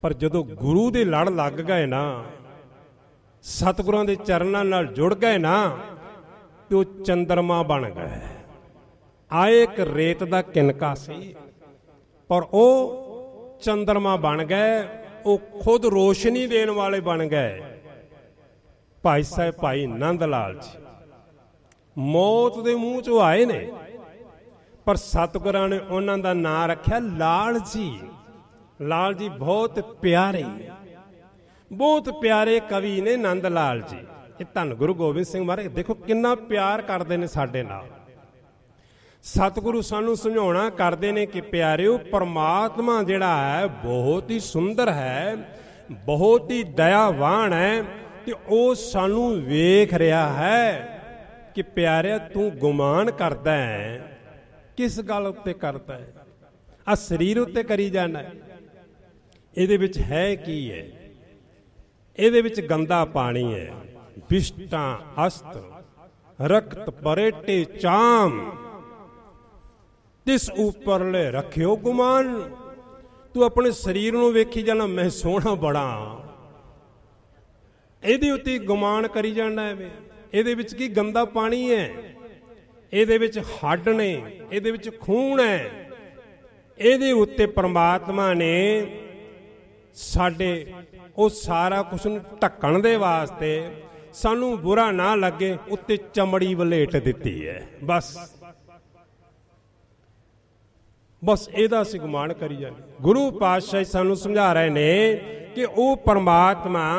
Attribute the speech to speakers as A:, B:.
A: ਪਰ ਜਦੋਂ ਗੁਰੂ ਦੇ ਲੜ ਲੱਗ ਗਏ ਨਾ, ਸਤਿਗੁਰਾਂ ਦੇ ਚਰਨਾਂ ਨਾਲ ਜੁੜ ਗਏ ਨਾ, ਤੇ ਉਹ ਚੰਦਰਮਾ ਬਣ ਗਏ। ਆਏ ਇੱਕ ਰੇਤ ਦਾ ਕਿਨਕਾ ਸੀ, ਪਰ ਉਹ ਚੰਦਰਮਾ ਬਣ ਗਏ। ਉਹ ਖੁਦ ਰੋਸ਼ਨੀ ਦੇਣ ਵਾਲੇ ਬਣ ਗਏ। ਭਾਈ ਸਾਹਿਬ ਭਾਈ ਨੰਦ ਲਾਲ ਜੀ ਮੌਤ ਦੇ ਮੂੰਹ ਚੋਂ ਆਏ ਨੇ, ਪਰ ਸਤਿਗੁਰਾਂ ਨੇ ਉਹਨਾਂ ਦਾ ਨਾਂ ਰੱਖਿਆ ਲਾਲ ਜੀ। ਲਾਲ ਜੀ ਬਹੁਤ ਪਿਆਰੇ, ਬਹੁਤ ਪਿਆਰੇ ਕਵੀ ਨੇ ਨੰਦ ਲਾਲ ਜੀ। ਇਹ ਧੰਨ ਗੁਰੂ ਗੋਬਿੰਦ ਸਿੰਘ ਮਹਾਰਾਜ ਦੇਖੋ ਕਿੰਨਾ ਪਿਆਰ ਕਰਦੇ ਨੇ ਸਾਡੇ ਨਾਲ। ਸਤਿਗੁਰੂ ਸਾਨੂੰ ਸਮਝਾਉਣਾ ਕਰਦੇ ਨੇ ਕਿ ਪਿਆਰਿਓ, ਪਰਮਾਤਮਾ ਜਿਹੜਾ ਹੈ ਬਹੁਤ ਹੀ ਸੁੰਦਰ ਹੈ, ਬਹੁਤ ਹੀ ਦਇਆਵਾਨ ਹੈ, ਤੇ ਉਹ ਸਾਨੂੰ ਵੇਖ ਰਿਹਾ ਹੈ ਕਿ ਪਿਆਰਿਆ ਤੂੰ ਗੁਮਾਨ ਕਰਦਾ ਹੈ। ਕਿਸ ਗੱਲ ਉੱਤੇ ਕਰਦਾ ਹੈ? ਆ ਸਰੀਰ ਉੱਤੇ ਕਰੀ ਜਾਣਾ। ਇਹਦੇ ਵਿੱਚ ਹੈ ਕੀ ਹੈ? ਇਹਦੇ ਵਿੱਚ ਗੰਦਾ ਪਾਣੀ ਹੈ, ਵਿਸ਼ਟਾਂ ਅਸਤ ਰਕਤ ਪਰੇਟੇ ਚਾਮ, ਤਿਸ ਉੱਪਰਲੇ ਰੱਖਿਓ ਗੁਮਾਨ। ਤੂੰ ਆਪਣੇ ਸਰੀਰ ਨੂੰ ਵੇਖੀ ਜਾਣਾ, ਮੈਂ ਸੋਹਣਾ ਬੜਾ, ਇਹਦੇ ਉੱਤੇ ਗੁਮਾਨ ਕਰੀ ਜਾਣਾ ਐਵੇਂ। ਇਹਦੇ ਵਿੱਚ ਕੀ ਗੰਦਾ ਪਾਣੀ ਹੈ, ਇਹਦੇ ਵਿੱਚ ਹੱਡ ਨੇ, ਇਹਦੇ ਵਿੱਚ ਖੂਨ ਹੈ। ਇਹਦੇ ਉੱਤੇ ਪਰਮਾਤਮਾ ਨੇ ਸਾਡੇ ਉਹ ਸਾਰਾ ਕੁਝ ਨੂੰ ਢੱਕਣ ਦੇ ਵਾਸਤੇ, ਸਾਨੂੰ ਬੁਰਾ ਨਾ ਲੱਗੇ, ਉੱਤੇ ਚਮੜੀ ਵਲੇਟ ਦਿੱਤੀ ਹੈ। ਬਸ ਇਹਦਾ ਅਸੀਂ ਗੁਮਾਨ ਕਰੀ ਜਾਂਦੇ। ਗੁਰੂ ਪਾਤਸ਼ਾਹ ਸਾਨੂੰ ਸਮਝਾ ਰਹੇ ਨੇ ਕਿ ਉਹ ਪਰਮਾਤਮਾ